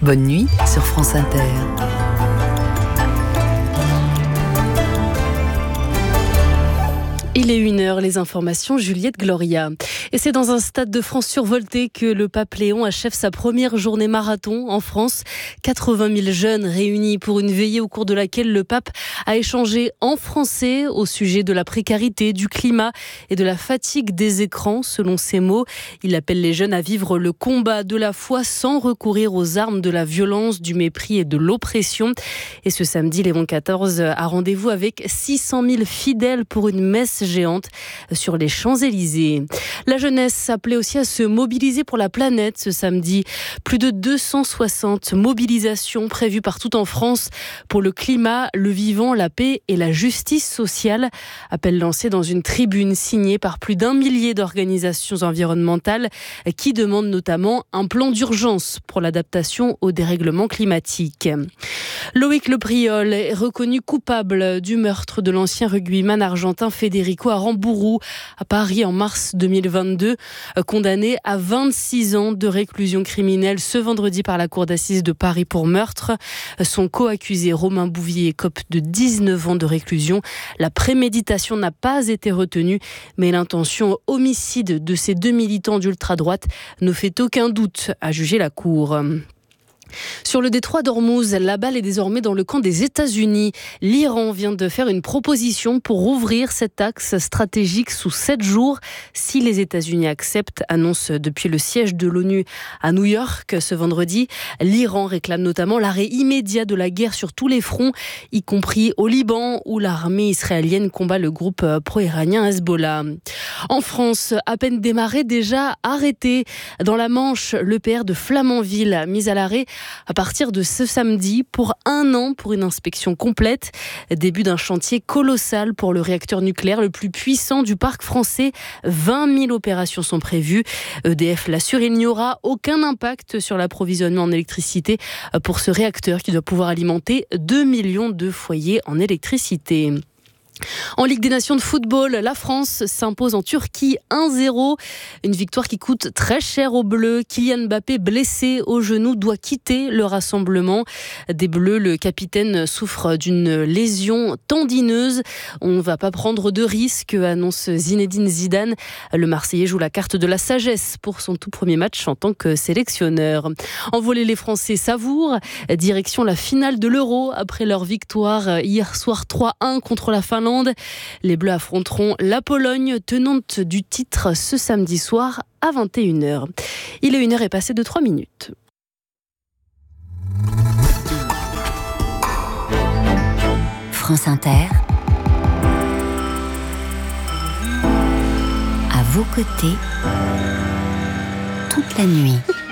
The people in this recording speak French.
Bonne nuit sur France Inter. Il est 1h, les informations, Juliette Gloria. Et c'est dans un stade de France survolté que le pape Léon achève sa première journée marathon en France. 80 000 jeunes réunis pour une veillée au cours de laquelle le pape a échangé en français au sujet de la précarité, du climat et de la fatigue des écrans, selon ses mots. Il appelle les jeunes à vivre le combat de la foi sans recourir aux armes de la violence, du mépris et de l'oppression. Et ce samedi, Léon XIV a rendez-vous avec 600 000 fidèles pour une messe géante sur les Champs-Élysées. La jeunesse appelait aussi à se mobiliser pour la planète ce samedi. Plus de 260 mobilisations prévues partout en France pour le climat, le vivant, la paix et la justice sociale. Appel lancé dans une tribune signée par plus d'1 millier d'organisations environnementales qui demandent notamment un plan d'urgence pour l'adaptation au dérèglement climatique. Loïc Le Priol est reconnu coupable du meurtre de l'ancien rugbyman argentin Federico Aramburu à Paris en mars 2022, condamné à 26 ans de réclusion criminelle ce vendredi par la cour d'assises de Paris pour meurtre. Son co-accusé Romain Bouvier écope de 19 ans de réclusion. La préméditation n'a pas été retenue, mais l'intention homicide de ces deux militants d'ultra-droite ne fait aucun doute, à juger la cour. Sur le détroit d'Ormuz, la balle est désormais dans le camp des États-Unis. L'Iran vient de faire une proposition pour ouvrir cet axe stratégique sous 7 jours. Si les États-Unis acceptent, annonce depuis le siège de l'ONU à New York ce vendredi. L'Iran réclame notamment l'arrêt immédiat de la guerre sur tous les fronts, y compris au Liban, où l'armée israélienne combat le groupe pro-iranien Hezbollah. En France, à peine démarré, déjà arrêté. Dans la Manche, l'EPR de Flamanville, mis à l'arrêt à partir de ce samedi pour 1 an pour une inspection complète. Début d'un chantier colossal pour le réacteur nucléaire le plus puissant du parc français. 20 000 opérations sont prévues. EDF l'assure, il n'y aura aucun impact sur l'approvisionnement en électricité pour ce réacteur qui doit pouvoir alimenter 2 millions de foyers en électricité. En Ligue des Nations de football, la France s'impose en Turquie 1-0. Une victoire qui coûte très cher aux Bleus. Kylian Mbappé, blessé au genou, doit quitter le rassemblement des Bleus. Le capitaine souffre d'une lésion tendineuse. On ne va pas prendre de risques, annonce Zinedine Zidane. Le Marseillais joue la carte de la sagesse pour son tout premier match en tant que sélectionneur. En volley, les Français savourent. Direction la finale de l'Euro après leur victoire hier soir 3-1 contre la Finlande. Les Bleus affronteront la Pologne, tenante du titre, ce samedi soir à 21h. Il est 1h et passé de 3 minutes. France Inter, à vos côtés, toute la nuit.